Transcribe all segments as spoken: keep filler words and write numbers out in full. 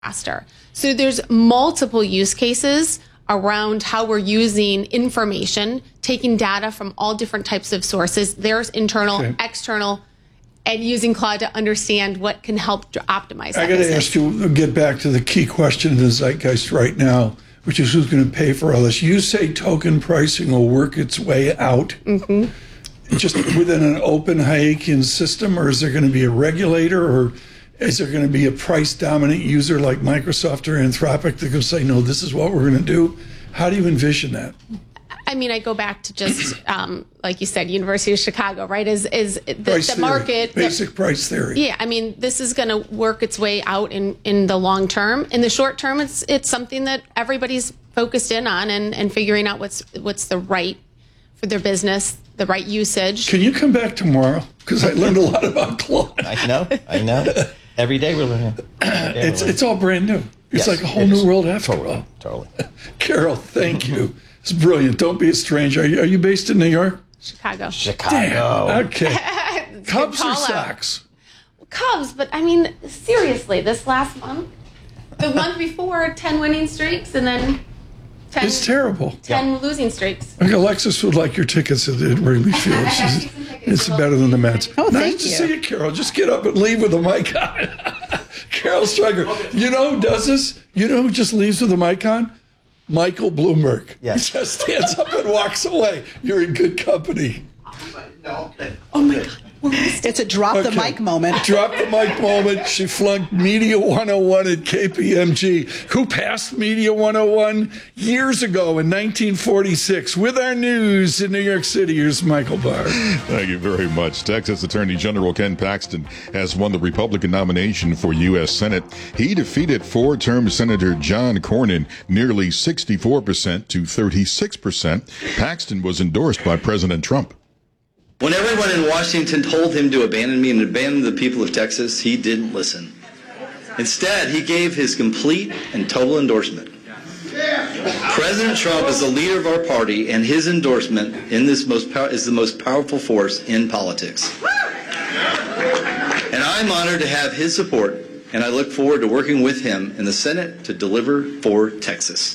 faster. So there's multiple use cases around how we're using information, taking data from all different types of sources. There's internal, okay. external, and using Claude to understand what can help to optimize that I got to ask you, get back to the key question in the zeitgeist right now, which is who's going to pay for all this. You say token pricing will work its way out mm-hmm. just within an open Hayekian system, or is there going to be a regulator, or is there going to be a price-dominant user like Microsoft or Anthropic that can say, no, this is what we're going to do? How do you envision that? I mean, I go back to just, um, like you said, University of Chicago, right? Is is the, the market... Basic the, price theory. Yeah, I mean, this is going to work its way out in, in the long term. In the short term, it's it's something that everybody's focused in on and, and figuring out what's what's the right for their business, the right usage. Can you come back tomorrow? Because I learned a lot about Claude. I know, I know. Every day we're learning. Day it's we're it's all brand new. It's yes, like a whole it new is. world after totally, all. Totally. Carol, thank you. It's brilliant. Don't be a stranger. Are you, are you based in New York? Chicago. Chicago. Damn. Okay. Cubs or Sox? Cubs, but I mean, seriously, this last month, the month before, ten winning streaks, and then ten, it's terrible. ten yep. losing streaks. Like Alexis would like your tickets at Wrigley Field. She's, it's better than the Mets. Oh, nice thank to you. see you, Carol. Just get up and leave with a mic on. Carol Stryker. You know who does this? You know who just leaves with a mic on? Michael Bloomberg. Yes. He just stands up and walks away. You're in good company. No, okay. Oh, my God. It's a drop okay. the mic moment. Drop the mic moment. She flunked Media one oh one at K P M G. Who passed Media one oh one years ago in nineteen forty-six? With our news in New York City, here's Michael Barr. Thank you very much. Texas Attorney General Ken Paxton has won the Republican nomination for U S Senate. He defeated four-term Senator John Cornyn nearly sixty-four percent to thirty-six percent. Paxton was endorsed by President Trump. When everyone in Washington told him to abandon me and abandon the people of Texas, he didn't listen. Instead, he gave his complete and total endorsement. President Trump is the leader of our party, and his endorsement in this most pow- is the most powerful force in politics. And I'm honored to have his support, and I look forward to working with him in the Senate to deliver for Texas.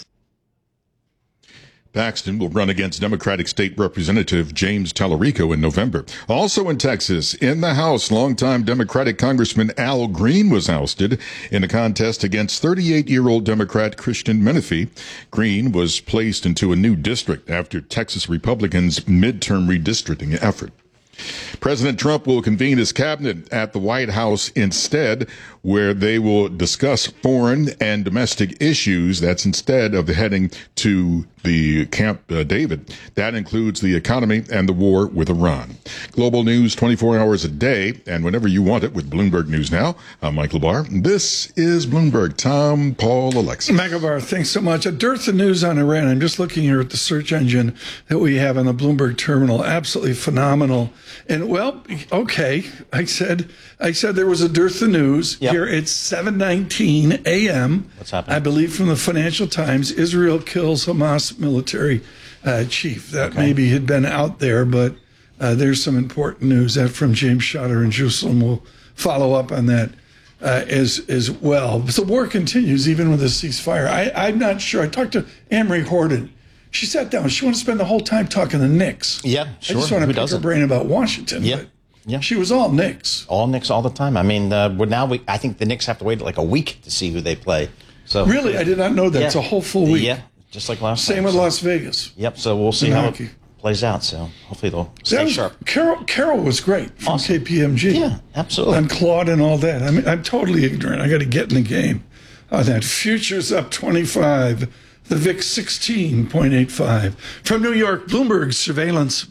Paxton will run against Democratic State Representative James Tallarico in November. Also in Texas, in the House, longtime Democratic Congressman Al Green was ousted in a contest against thirty-eight-year-old Democrat Christian Menifee. Green was placed into a new district after Texas Republicans' midterm redistricting effort. President Trump will convene his cabinet at the White House instead, where they will discuss foreign and domestic issues. That's instead of the heading to the Camp uh, David. That includes the economy and the war with Iran. Global news twenty-four hours a day, and whenever you want it with Bloomberg News Now. I'm Michael Barr. This is Bloomberg. Tom, Paul, Alexa. Michael Barr, thanks so much. A dearth of news on Iran. I'm just looking here at the search engine that we have on the Bloomberg terminal. Absolutely phenomenal. And well, okay, I said I said there was a dearth of news. Yep. Here it's seven nineteen a.m. What's happening? I believe from the Financial Times, Israel kills Hamas military uh, chief. That okay. maybe had been out there, but uh, there's some important news. That from James Schotter in Jerusalem. We'll follow up on that uh, as as well. The war continues even with a ceasefire. I, I'm not sure. I talked to Anne-Marie Horton. She sat down. She wanted to spend the whole time talking to Knicks. Yeah, sure. I just want to Who pick doesn't? her brain about Washington. Yeah, but yeah. She was all Knicks. All Knicks all the time. I mean, uh, we're now we, I think the Knicks have to wait like a week to see who they play. So Really? I did not know that. Yeah. It's a whole full week. Yeah, just like last Same time. with so. Las Vegas. Yep, so we'll see In how hockey. it plays out. So hopefully they'll That stay was- sharp. Carol, Carol was great from Awesome. K P M G. Yeah, absolutely. On Claude and all that. I mean, I'm totally ignorant. I got to get in the game on that. Futures up twenty-five. The V I X sixteen point eight five. From New York, Bloomberg surveillance.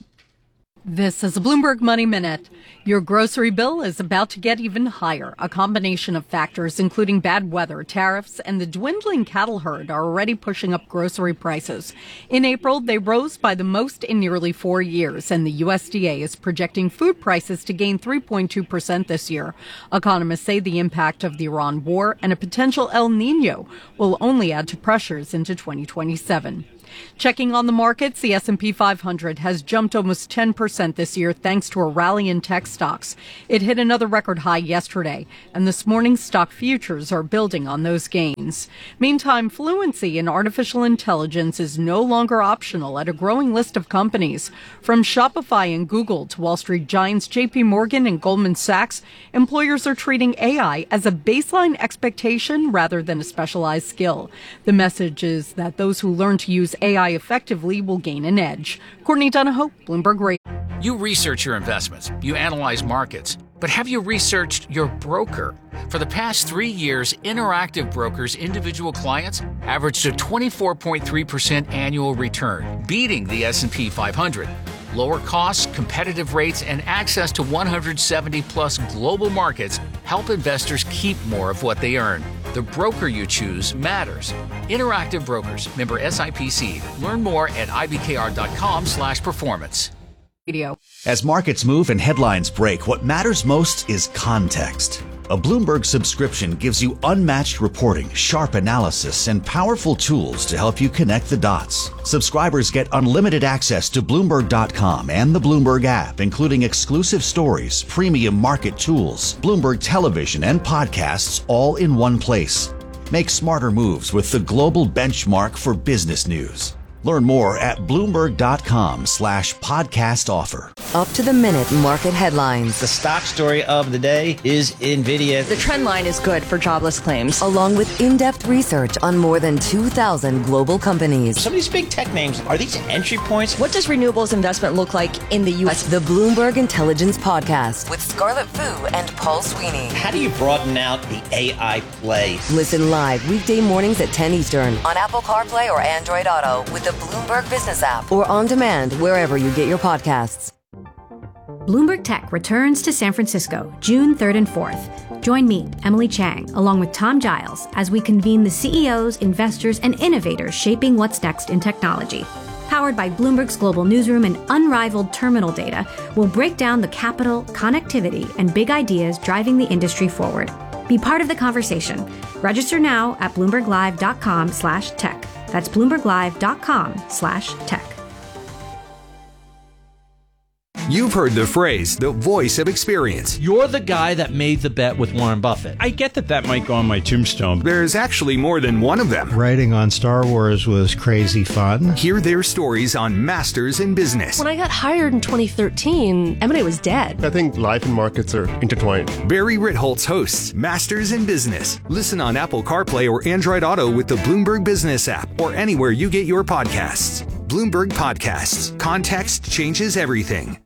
This is a Bloomberg Money Minute. Your grocery bill is about to get even higher. A combination of factors, including bad weather, tariffs, and the dwindling cattle herd, are already pushing up grocery prices. In April, they rose by the most in nearly four years, and the U S D A is projecting food prices to gain three point two percent this year. Economists say the impact of the Iran war and a potential El Nino will only add to pressures into twenty twenty-seven. Checking on the markets, the S and P five hundred has jumped almost ten percent this year thanks to a rally in tech stocks. It hit another record high yesterday, and this morning's stock futures are building on those gains. Meantime, fluency in artificial intelligence is no longer optional at a growing list of companies. From Shopify and Google to Wall Street giants J P Morgan and Goldman Sachs, employers are treating A I as a baseline expectation rather than a specialized skill. The message is that those who learn to use A I effectively will gain an edge. Courtney Donahoe, Bloomberg Radio. You research your investments, you analyze markets, but have you researched your broker? For the past three years, Interactive Brokers' individual clients averaged a twenty-four point three percent annual return, beating the S and P five hundred. Lower costs, competitive rates, and access to one hundred seventy plus global markets help investors keep more of what they earn. The broker you choose matters. Interactive Brokers, member S I P C. Learn more at ibkr.com slash performance. As markets move and headlines break, what matters most is context. A Bloomberg subscription gives you unmatched reporting, sharp analysis, and powerful tools to help you connect the dots. Subscribers get unlimited access to Bloomberg dot com and the Bloomberg app, including exclusive stories, premium market tools, Bloomberg television, and podcasts all in one place. Make smarter moves with the global benchmark for business news. Learn more at Bloomberg dot com slash podcast offer. Up to the minute market headlines. The stock story of the day is NVIDIA. The trend line is good for jobless claims, along with in-depth research on more than two thousand global companies. Some of these big tech names, are these entry points? What does renewables investment look like in the U S? The Bloomberg Intelligence Podcast with Scarlett Fu and Paul Sweeney. How do you broaden out the A I play? Listen live weekday mornings at ten Eastern on Apple CarPlay or Android Auto with the Bloomberg Business app or on demand wherever you get your podcasts. Bloomberg Tech returns to San Francisco June third and fourth. Join me, Emily Chang, along with Tom Giles, as we convene the C E Os, investors, and innovators shaping what's next in technology. Powered by Bloomberg's global newsroom and unrivaled terminal data, we'll break down the capital, connectivity, and big ideas driving the industry forward. Be part of the conversation. Register now at bloomberg live dot com slash tech. That's bloomberg live dot com slash tech. You've heard the phrase, the voice of experience. You're the guy that made the bet with Warren Buffett. I get that that might go on my tombstone. There's actually more than one of them. Writing on Star Wars was crazy fun. Hear their stories on Masters in Business. When I got hired in twenty thirteen, M and A was dead. I think life and markets are intertwined. Barry Ritholtz hosts Masters in Business. Listen on Apple CarPlay or Android Auto with the Bloomberg Business app or anywhere you get your podcasts. Bloomberg Podcasts. Context changes everything.